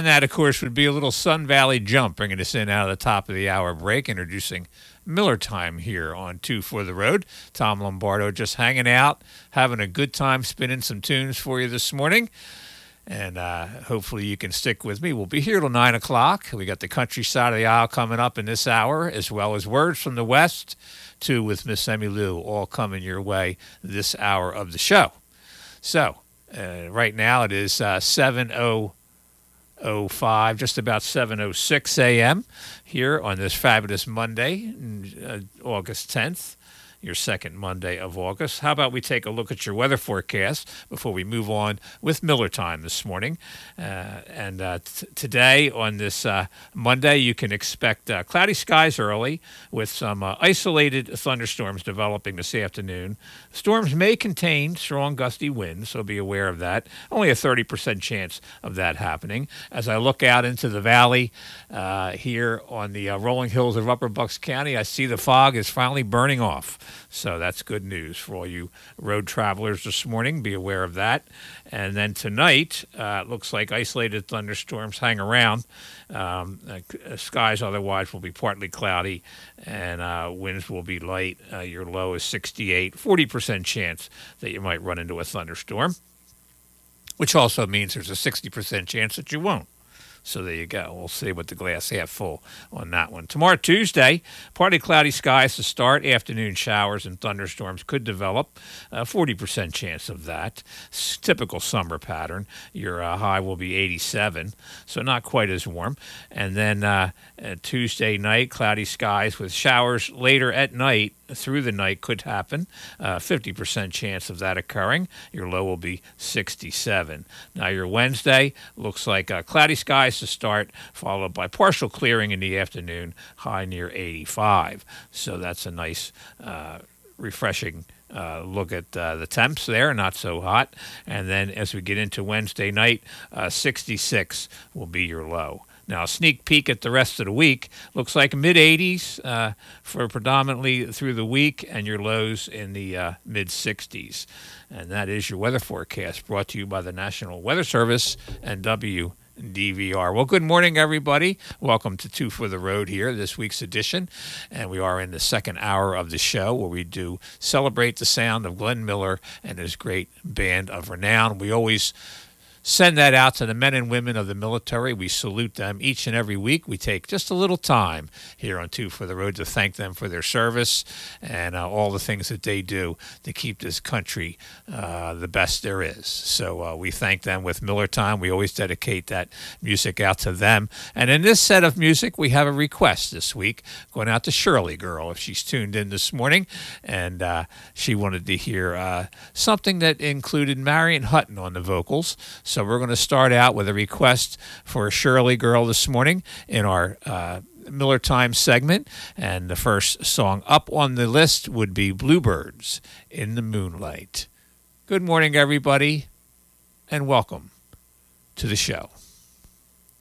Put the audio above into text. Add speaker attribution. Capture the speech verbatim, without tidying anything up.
Speaker 1: And that, of course, would be a little Sun Valley Jump, bringing us in out of the top of the hour break, introducing Miller Time here on Two for the Road. Tom Lombardo just hanging out, having a good time spinning some tunes for you this morning. And uh, hopefully you can stick with me. We'll be here till nine o'clock. We got the country side of the aisle coming up in this hour, as well as Words from the West, too, with Miss Emmy Lou, all coming your way this hour of the show. So, uh, right now it is uh, seven oh five, just about seven oh six a.m. here on this fabulous Monday, uh, August tenth. Your second Monday of August. How about we take a look at your weather forecast before we move on with Miller Time this morning? Uh, and uh, t- today on this uh, Monday, you can expect uh, cloudy skies early with some uh, isolated thunderstorms developing this afternoon. Storms may contain strong gusty winds, so be aware of that. Only a thirty percent chance of that happening. As I look out into the valley uh, here on the uh, rolling hills of Upper Bucks County, I see the fog is finally burning off. So that's good news for all you road travelers this morning. Be aware of that. And then tonight, uh, it looks like isolated thunderstorms hang around. Um, uh, skies otherwise will be partly cloudy, and uh, winds will be light. Uh, your low is sixty-eight, forty percent chance that you might run into a thunderstorm, which also means there's a sixty percent chance that you won't. So there you go. We'll see what the glass half full on that one. Tomorrow, Tuesday, partly cloudy skies to start. Afternoon showers and thunderstorms could develop. Uh, forty percent chance of that. S- typical summer pattern. Your uh, high will be eighty-seven, so not quite as warm. And then uh, uh, Tuesday night, cloudy skies with showers later at night. Through the night could happen. Uh, fifty percent chance of that occurring. Your low will be sixty-seven. Now your Wednesday looks like uh, cloudy skies to start, followed by partial clearing in the afternoon, high near eighty-five. So that's a nice, uh, refreshing uh, look at uh, the temps there, not so hot. And then as we get into Wednesday night, uh, sixty-six will be your low. Now, a sneak peek at the rest of the week looks like mid eighties uh, for predominantly through the week, and your lows in the uh, mid sixties. And that is your weather forecast brought to you by the National Weather Service and W D V R. Well, good morning, everybody. Welcome to Two for the Road here, this week's edition. And we are in the second hour of the show where we do celebrate the sound of Glenn Miller and his great band of renown. We always send that out to the men and women of the military. We salute them each and every week. We take just a little time here on Two for the Road to thank them for their service and uh, all the things that they do to keep this country uh, the best there is. So uh, we thank them with Miller Time. We always dedicate that music out to them. And in this set of music, we have a request this week going out to Shirley Girl, if she's tuned in this morning. And uh, she wanted to hear uh, something that included Marion Hutton on the vocals. So we're going to start out with a request for a Shirley Girl this morning in our uh, Miller Time segment. And the first song up on the list would be Bluebirds in the Moonlight. Good morning, everybody, and welcome to the show.